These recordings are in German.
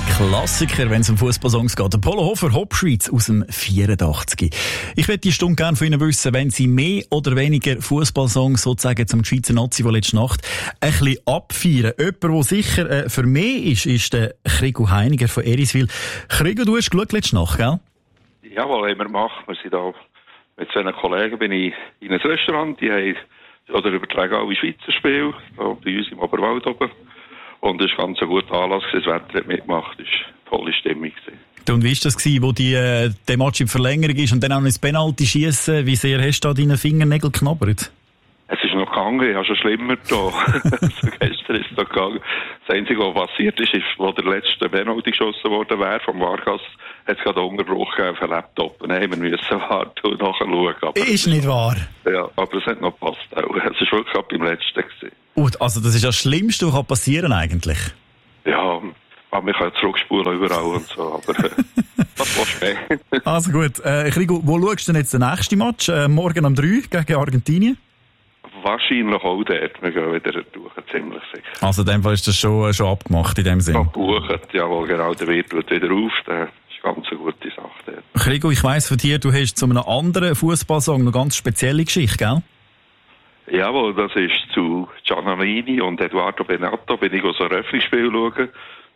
Klassiker, wenn es um Fußballsongs geht. Der Polo Hofer, Hopschweiz aus dem 84. Ich möchte die Stunde gerne von Ihnen wissen, wenn Sie mehr oder weniger Fußballsongs sozusagen zum Schweizer Nazi, die letzte Nacht ein bisschen abfeiern. Jemand, der sicher für mich ist der Krigo Heiniger von Eriswil. Krigo, du hast geschaut letzte Nacht, gell? Jawohl, haben wir gemacht. Wir sind da mit zwei Kollegen bin ich in ein Restaurant, die haben übertragen alle Schweizer Spiele, da bei uns im Oberwald oben. Und es war ganz ein guter Anlass, das Wetter hat mitgemacht, es war eine tolle Stimmung. Und wie war das, wo der Match in Verlängerung ist und dann auch noch ins Penalty schiessen? Wie sehr hast du da deine Fingernägel geknabbert? Es ist noch gegangen, ich habe schon schlimmer da. Also gestern ist es noch gegangen. Das Einzige, was passiert ist, wo der letzte Penalty geschossen worden wäre, vom Vargas, hat es gerade Unterbruch auf den Laptop. Dann haben wir müssen warten und nachschauen. Aber ist nicht wahr? Ja, aber es hat noch gepasst auch. Es war wirklich gerade beim letzten gewesen. Also das ist das Schlimmste, was passieren eigentlich? Ja, aber wir können zurückspulen überall und so, aber was willst du mehr? Also gut, Krigo, wo schaust du denn jetzt den nächsten Match? Morgen um 3 gegen Argentinien? Wahrscheinlich auch dort. Wir gehen wieder durch, ziemlich sicher. Also in dem Fall ist das schon abgemacht in dem Sinne? Abgebucht, jawohl, genau, der Wirt wird wieder auf. Das ist eine ganz gute Sache dort. Krigo, ich weiss von dir, du hast zu einem anderen Fußballsong eine ganz spezielle Geschichte, gell? Jawohl, das ist zu Giannanini und Eduardo Benato, bin ich so ein Eröffnungsspiel schauen.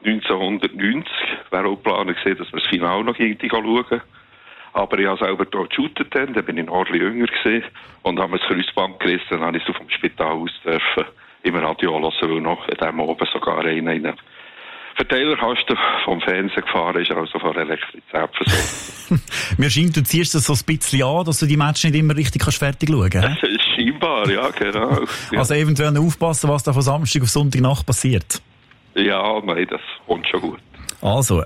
1990 wäre auch geplant gewesen, dass wir das Finale noch irgendwie schauen. Aber ich habe selber dort geshootet, dann bin ich noch ein bisschen jünger gewesen und habe mir das Kreuzband gerissen, dann habe ich so vom Spital aus dürfen im Radio hören, weil noch in dem oben sogar einen Verteilerkasten vom Fernsehen gefahren ist, also von Elektrizität versorgt. Mir scheint, du ziehst das so ein bisschen an, dass du die Match nicht immer richtig fertig schauen kannst. Scheinbar, ja, genau. Ja. Also eventuell aufpassen, was da von Samstag auf Sonntagnacht passiert. Ja, nein, das kommt schon gut. Also,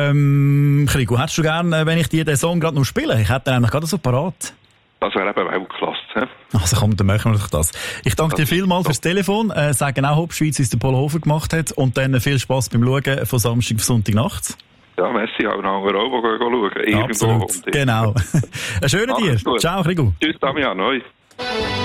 Krigo, hättest du gerne, wenn ich dir den Song gerade noch spiele? Ich hätte den eigentlich gerade so parat. Das wäre eben Weltklasse. He? Also komm, dann machen wir doch das. Ich danke dir vielmals fürs Telefon. Sagen auch Hopschweiz, wie es der Polo Hofer gemacht hat. Und dann viel Spass beim Schauen von Samstag auf Sonntagnacht. Ja, merci auch noch anderen auch, die schauen. Absolut, genau. Einen schönen dir. Ciao, Krigo. Tschüss, Damian. Hoi.